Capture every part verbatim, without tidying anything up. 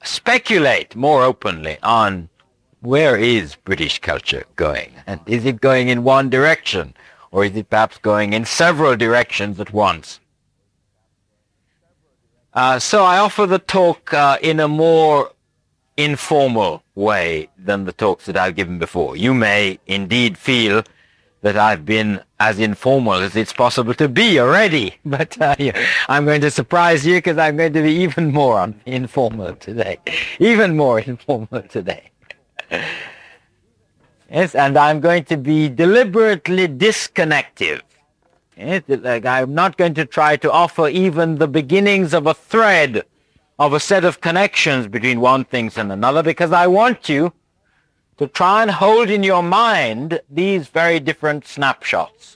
speculate more openly on where is British culture going, and is it going in one direction, or is it perhaps going in several directions at once? Uh, so I offer the talk uh, in a more informal way than the talks that I've given before. You may indeed feel that I've been as informal as it's possible to be already, but uh, I'm going to surprise you because I'm going to be even more informal today, even more informal today. Yes, and I'm going to be deliberately disconnective. Yes, like I'm not going to try to offer even the beginnings of a thread, of a set of connections between one thing and another, because I want you to try and hold in your mind these very different snapshots.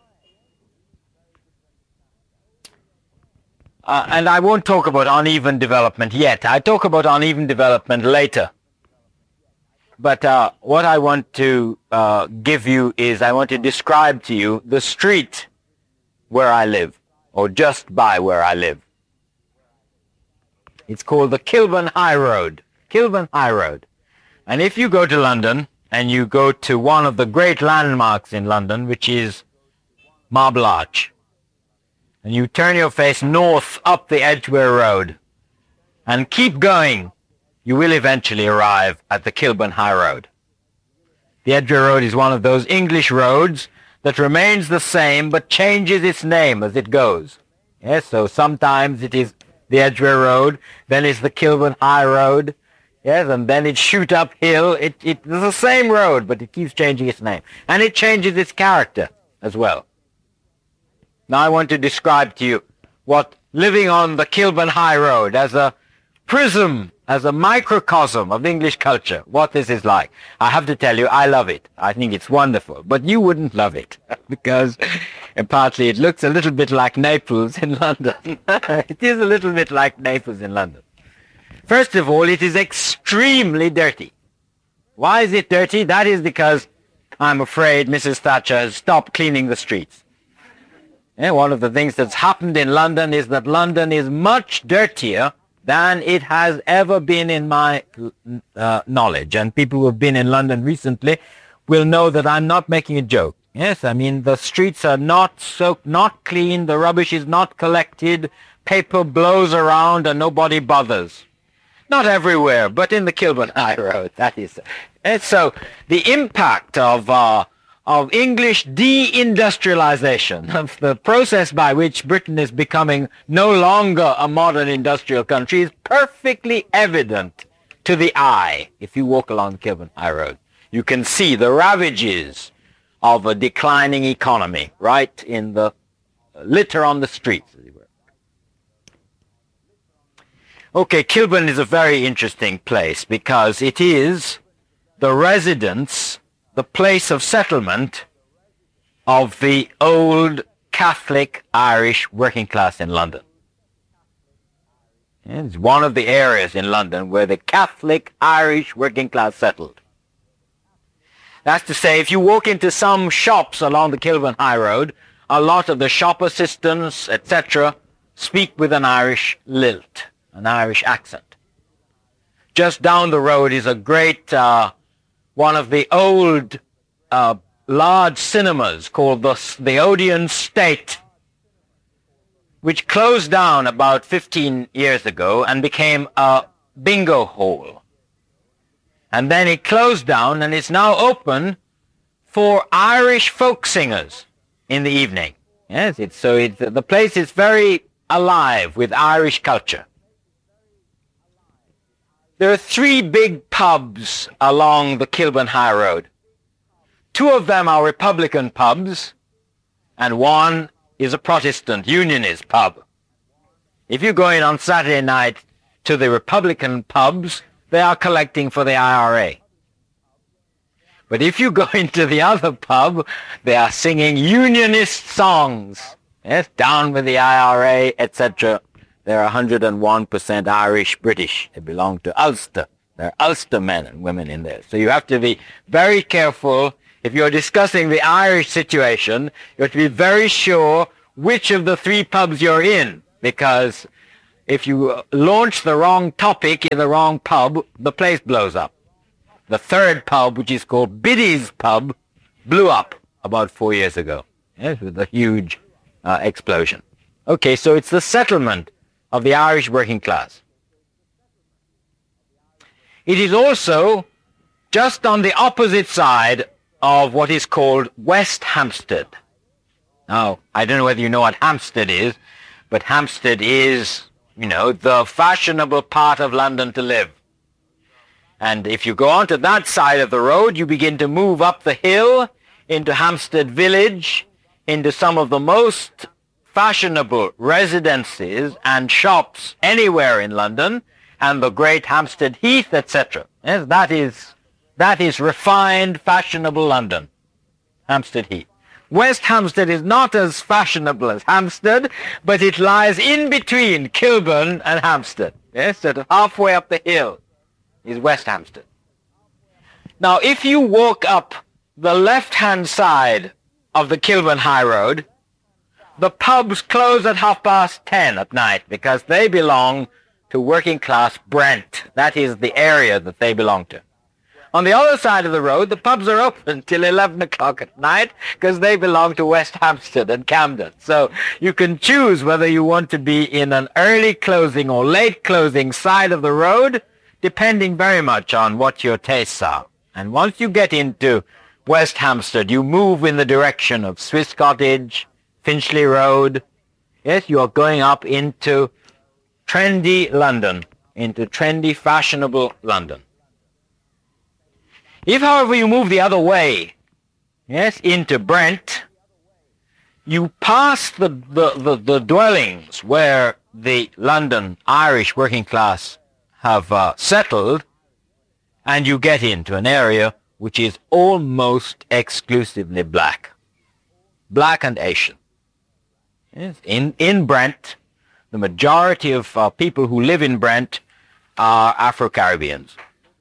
Uh, and I won't talk about uneven development yet. I talk about uneven development later. But uh, what I want to uh, give you is I want to describe to you the street where I live, or just by where I live. It's called the Kilburn High Road. Kilburn High Road. And if you go to London, and you go to one of the great landmarks in London, which is Marble Arch, and you turn your face north up the Edgware Road, and keep going, you will eventually arrive at the Kilburn High Road. The Edgware Road is one of those English roads that remains the same but changes its name as it goes. Yes, so sometimes it is the Edgware Road, then it's the Kilburn High Road, yes, and then it shoot uphill. It, it, it's the same road, but it keeps changing its name. And it changes its character as well. Now I want to describe to you what living on the Kilburn High Road as a prism, as a microcosm of English culture, what this is like. I have to tell you, I love it. I think it's wonderful. But you wouldn't love it, because and partly it looks a little bit like Naples in London. It is a little bit like Naples in London. First of all, it is extremely dirty. Why is it dirty? That is because I'm afraid Missus Thatcher has stopped cleaning the streets. And one of the things that's happened in London is that London is much dirtier than it has ever been in my uh, knowledge. And people who have been in London recently will know that I'm not making a joke. Yes, I mean, the streets are not soaked, not clean, the rubbish is not collected, paper blows around and nobody bothers. Not everywhere, but in the Kilburn High Road, that is. And so the impact of uh, of English deindustrialization, of the process by which Britain is becoming no longer a modern industrial country, is perfectly evident to the eye if you walk along the Kilburn High Road. You can see the ravages of a declining economy right in the litter on the streets, as it were. Okay, Kilburn is a very interesting place because it is the residence, the place of settlement of the old Catholic Irish working class in London. It's one of the areas in London where the Catholic Irish working class settled. That's to say, if you walk into some shops along the Kilburn High Road, a lot of the shop assistants, et cetera, speak with an Irish lilt, an Irish accent. Just down the road is a great, uh, one of the old uh, large cinemas called the, the Odeon State, which closed down about fifteen years ago and became a bingo hall. And then it closed down and it's now open for Irish folk singers in the evening. Yes, it's, so it's, the place is very alive with Irish culture. There are three big pubs along the Kilburn High Road. Two of them are Republican pubs, and one is a Protestant Unionist pub. If you go in on Saturday night to the Republican pubs, they are collecting for the I R A. But if you go into the other pub, they are singing Unionist songs. Yes, down with the I R A, et cetera. They're one hundred and one percent Irish British. They belong to Ulster. There are Ulster men and women in there. So you have to be very careful. If you're discussing the Irish situation, you have to be very sure which of the three pubs you're in, because if you launch the wrong topic in the wrong pub, the place blows up. The third pub, which is called Biddy's Pub, blew up about four years ago, yes, with a huge uh, explosion. Okay, so it's the settlement of the Irish working class. It is also just on the opposite side of what is called West Hampstead. Now, I don't know whether you know what Hampstead is, but Hampstead is, you know, the fashionable part of London to live. And if you go onto that side of the road, you begin to move up the hill into Hampstead Village, into some of the most fashionable residences and shops anywhere in London, and the great Hampstead Heath, et cetera. Yes, that is, that is refined, fashionable London, Hampstead Heath. West Hampstead is not as fashionable as Hampstead, but it lies in between Kilburn and Hampstead. Yes, sort of halfway up the hill is West Hampstead. Now, if you walk up the left-hand side of the Kilburn High Road, the pubs close at half past ten at night because they belong to working class Brent. That is the area that they belong to. On the other side of the road, the pubs are open till eleven o'clock at night because they belong to West Hampstead and Camden. So you can choose whether you want to be in an early closing or late closing side of the road, depending very much on what your tastes are. And once you get into West Hampstead, you move in the direction of Swiss Cottage, Finchley Road. Yes, you are going up into trendy London, into trendy, fashionable London. If, however, you move the other way, yes, into Brent, you pass the, the, the, the dwellings where the London Irish working class have uh, settled, and you get into an area which is almost exclusively black. Black and Asian. Yes. In, in Brent, the majority of uh, people who live in Brent are Afro-Caribbeans.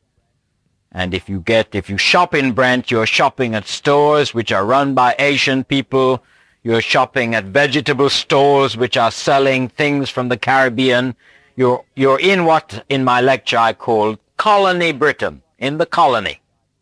And if you get, if you shop in Brent, you're shopping at stores which are run by Asian people. You're shopping at vegetable stores which are selling things from the Caribbean. You're, you're in what, in my lecture, I call Colony Britain, in the colony.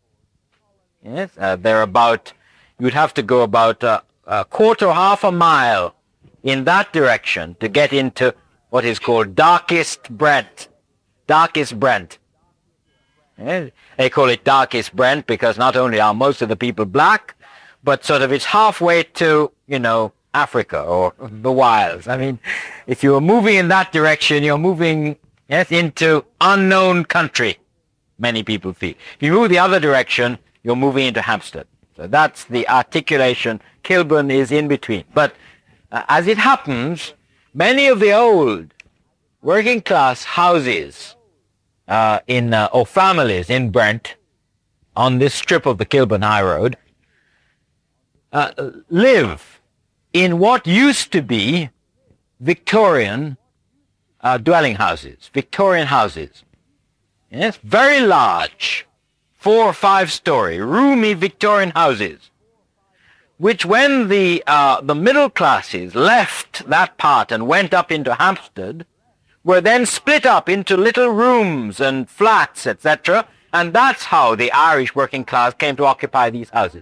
Yes, uh, they're about, you'd have to go about a, a quarter, half a mile in that direction to get into what is called Darkest Brent. Darkest Brent. Yes, they call it Darkest Brent because not only are most of the people black, but sort of it's halfway to, you know, Africa or the wilds. I mean, if you're moving in that direction, you're moving, yes, into unknown country, many people feel. If you move the other direction, you're moving into Hampstead. So that's the articulation. Kilburn is in between. But uh, as it happens, many of the old working class houses uh, in uh, or families in Brent, on this strip of the Kilburn High Road, uh, live in what used to be Victorian uh, dwelling houses, Victorian houses. Yes, very large, four or five story, roomy Victorian houses, which when the, uh, the middle classes left that part and went up into Hampstead, were then split up into little rooms and flats, et cetera, and that's how the Irish working class came to occupy these houses.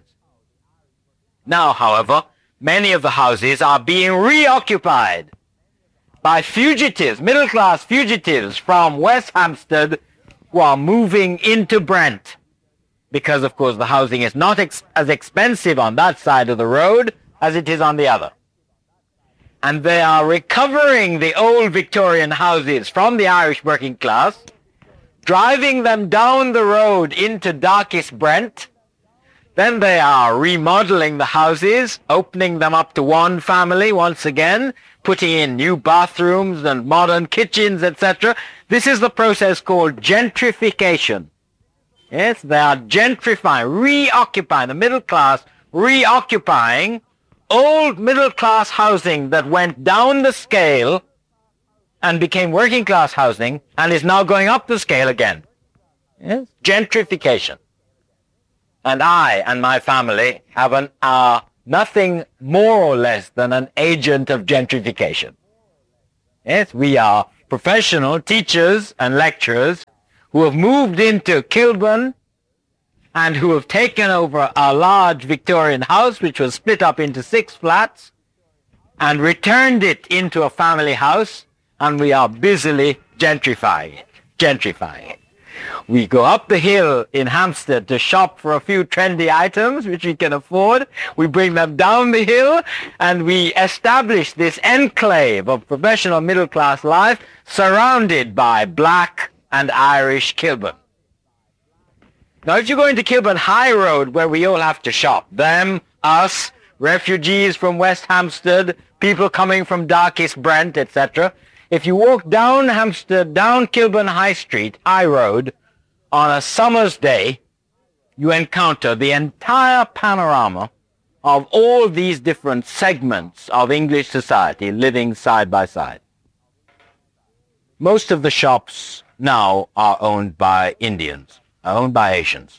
Now, however, many of the houses are being reoccupied by fugitives, middle-class fugitives from West Hampstead who are moving into Brent. Because, of course, the housing is not ex- as expensive on that side of the road as it is on the other. And they are recovering the old Victorian houses from the Irish working class, driving them down the road into Darkest Brent. Then they are remodeling the houses, opening them up to one family once again, putting in new bathrooms and modern kitchens, et cetera. This is the process called gentrification. Yes, they are gentrifying, reoccupying, the middle class reoccupying old middle class housing that went down the scale and became working class housing and is now going up the scale again. Yes, gentrification. And I and my family have an, uh, nothing more or less than an agent of gentrification. Yes, we are professional teachers and lecturers who have moved into Kilburn and who have taken over a large Victorian house which was split up into six flats and returned it into a family house, and we are busily gentrifying it, gentrifying it. We go up the hill in Hampstead to shop for a few trendy items which we can afford. We bring them down the hill and we establish this enclave of professional middle-class life surrounded by black and Irish Kilburn. Now, if you go into Kilburn High Road, where we all have to shop, them, us, refugees from West Hampstead, people coming from Darkest Brent, et cetera, if you walk down Hampstead, down Kilburn High Street, High Road, on a summer's day, you encounter the entire panorama of all these different segments of English society living side by side. Most of the shops now are owned by Indians, are owned by Asians.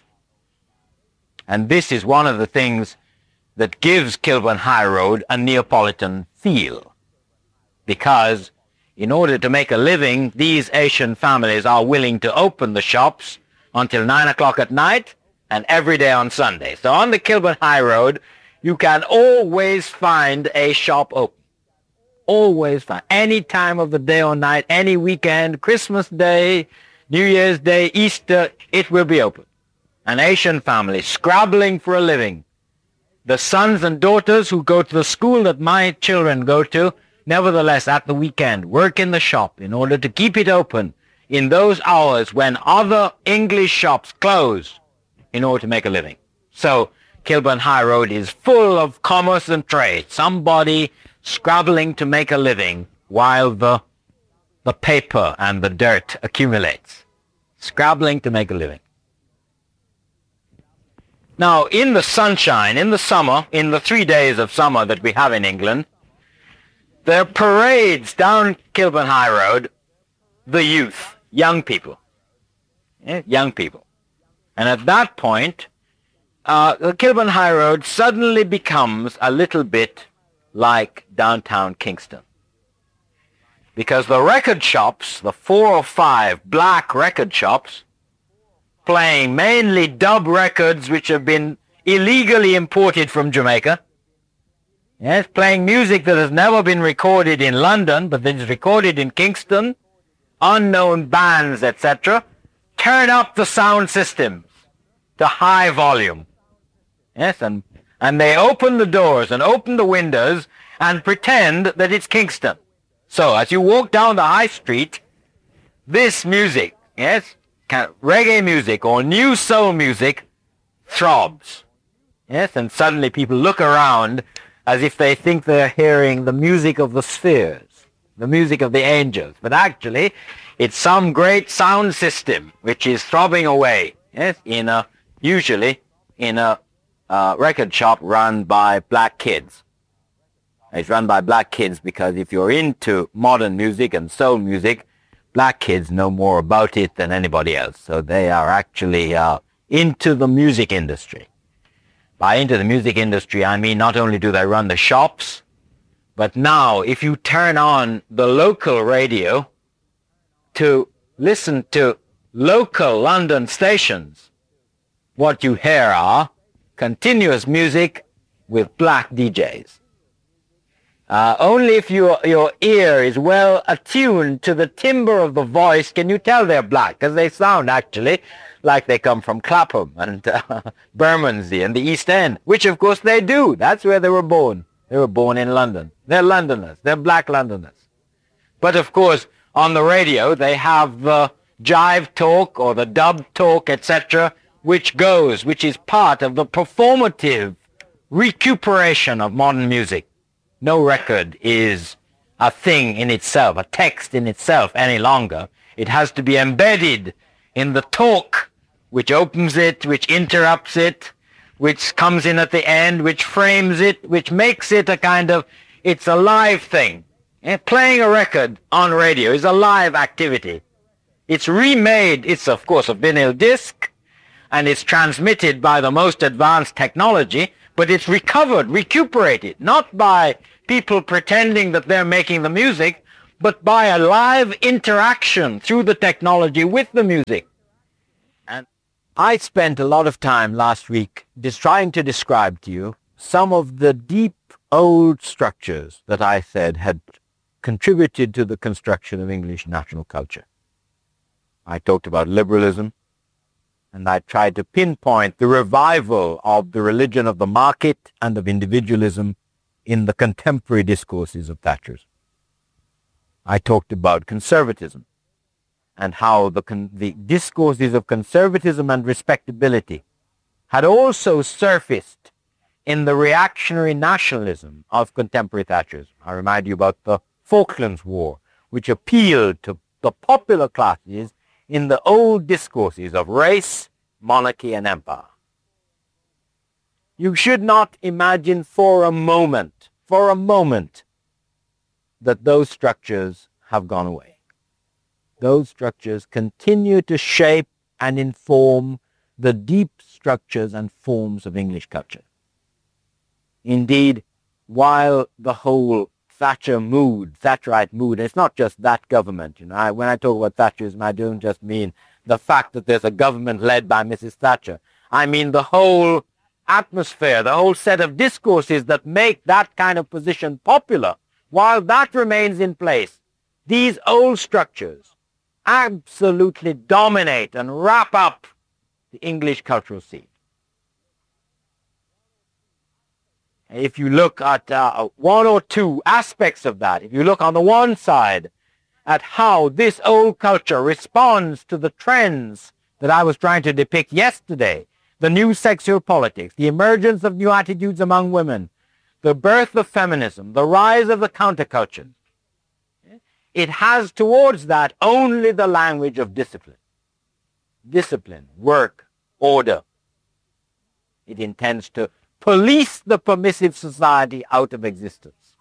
And this is one of the things that gives Kilburn High Road a Neapolitan feel, because in order to make a living, these Asian families are willing to open the shops until nine o'clock at night and every day on Sunday. So on the Kilburn High Road, you can always find a shop open. Always find. Any time of the day or night, any weekend, Christmas Day, New Year's Day, Easter, it will be open. An Asian family scrabbling for a living. The sons and daughters who go to the school that my children go to, nevertheless, at the weekend, work in the shop in order to keep it open in those hours when other English shops close in order to make a living. So Kilburn High Road is full of commerce and trade, somebody scrabbling to make a living while the, the paper and the dirt accumulates, scrabbling to make a living. Now, in the sunshine, in the summer, in the three days of summer that we have in England, there are parades down Kilburn High Road, the youth, young people, yeah, young people. And at that point, uh, the Kilburn High Road suddenly becomes a little bit like downtown Kingston. Because the record shops, the four or five black record shops, playing mainly dub records which have been illegally imported from Jamaica, yes, playing music that has never been recorded in London, but that is recorded in Kingston, unknown bands, et cetera, turn up the sound systems to high volume. Yes, and, and they open the doors and open the windows and pretend that it's Kingston. So as you walk down the high street, this music, yes, kind of reggae music or new soul music throbs. Yes, and suddenly people look around as if they think they're hearing the music of the spheres, the music of the angels. But actually, it's some great sound system which is throbbing away, yes, in a, usually in a uh, record shop run by black kids. It's run by black kids because if you're into modern music and soul music, black kids know more about it than anybody else. So they are actually uh, into the music industry. By into the music industry, I mean not only do they run the shops, but now if you turn on the local radio to listen to local London stations, what you hear are continuous music with black D Js. Uh, only if your, your ear is well attuned to the timbre of the voice can you tell they're black, because they sound actually like they come from Clapham and uh, Bermondsey and the East End, which of course they do. That's where they were born. They were born in London. They're Londoners. They're black Londoners. But of course, on the radio, they have the jive talk or the dub talk, et cetera, which goes, which is part of the performative recuperation of modern music. No record is a thing in itself, a text in itself any longer. It has to be embedded in the talk which opens it, which interrupts it, which comes in at the end, which frames it, which makes it a kind of, it's a live thing. And playing a record on radio is a live activity. It's remade, it's of course a vinyl disc, and it's transmitted by the most advanced technology, but it's recovered, recuperated, not by people pretending that they're making the music, but by a live interaction through the technology with the music. And I spent a lot of time last week just trying to describe to you some of the deep old structures that I said had contributed to the construction of English national culture. I talked about liberalism, and I tried to pinpoint the revival of the religion of the market and of individualism in the contemporary discourses of Thatcherism. I talked about conservatism and how the, con- the discourses of conservatism and respectability had also surfaced in the reactionary nationalism of contemporary Thatcherism. I remind you about the Falklands War, which appealed to the popular classes in the old discourses of race, monarchy, and empire. You should not imagine for a moment, for a moment, that those structures have gone away. Those structures continue to shape and inform the deep structures and forms of English culture. Indeed, while the whole Thatcher mood, Thatcherite mood, and it's not just that government, you know, I, when I talk about Thatcherism, I don't just mean the fact that there's a government led by Missus Thatcher. I mean the whole atmosphere, the whole set of discourses that make that kind of position popular. While that remains in place, these old structures absolutely dominate and wrap up the English cultural scene. If you look at uh, one or two aspects of that, if you look on the one side at how this old culture responds to the trends that I was trying to depict yesterday, the new sexual politics, the emergence of new attitudes among women, the birth of feminism, the rise of the counterculture, it has towards that only the language of discipline. Discipline, work, order. It intends to police the permissive society out of existence.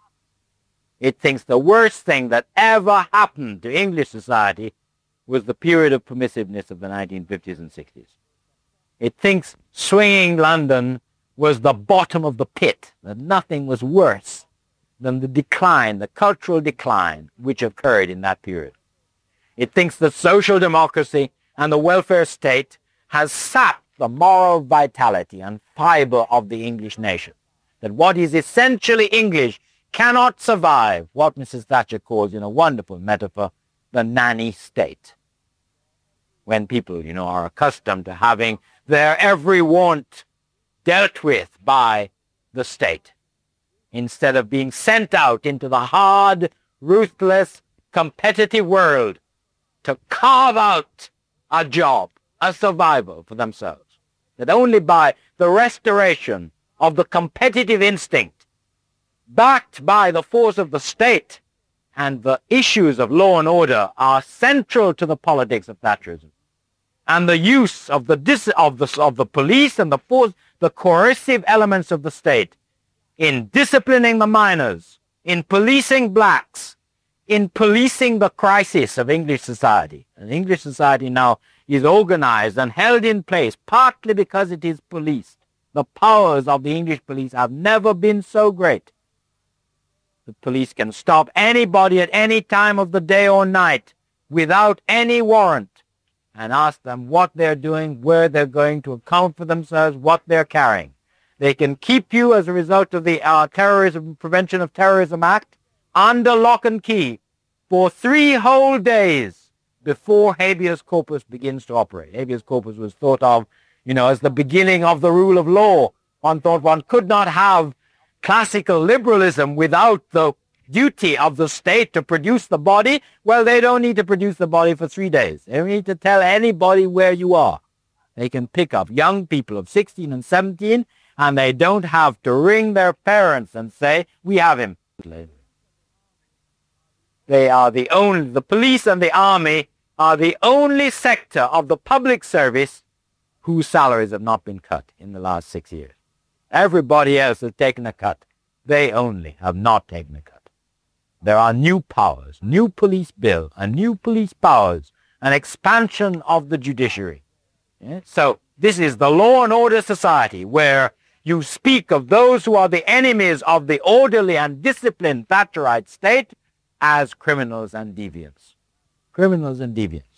It thinks the worst thing that ever happened to English society was the period of permissiveness of the nineteen fifties and sixties. It thinks swinging London was the bottom of the pit, that nothing was worse than the decline, the cultural decline which occurred in that period. It thinks that social democracy and the welfare state has sapped the moral vitality and fiber of the English nation, that what is essentially English cannot survive what Missus Thatcher calls, in a wonderful metaphor, the nanny state. When people, you know, are accustomed to having their every want dealt with by the state, instead of being sent out into the hard, ruthless, competitive world to carve out a job, a survival for themselves. That only by the restoration of the competitive instinct, backed by the force of the state, and the issues of law and order are central to the politics of Thatcherism, and the use of the dis- of the of the police and the force, the coercive elements of the state, in disciplining the miners, in policing blacks, in policing the crisis of English society. And English society now is organized and held in place partly because it is policed. The powers of the English police have never been so great. The police can stop anybody at any time of the day or night without any warrant and ask them what they're doing, where they're going, to account for themselves, what they're carrying. They can keep you, as a result of the uh, Terrorism Prevention of Terrorism Act, under lock and key for three whole days before habeas corpus begins to operate. Habeas corpus was thought of, you know, as the beginning of the rule of law. One thought one could not have classical liberalism without the duty of the state to produce the body. Well, they don't need to produce the body for three days. They don't need to tell anybody where you are. They can pick up young people of sixteen and seventeen, and they don't have to ring their parents and say, we have him. They are the only, the police and the army are the only sector of the public service whose salaries have not been cut in the last six years. Everybody else has taken a cut. They only have not taken a cut. There are new powers, new police bill, and new police powers, an expansion of the judiciary. Yeah? So this is the law and order society where you speak of those who are the enemies of the orderly and disciplined Thatcherite state as criminals and deviants. Criminals and deviants.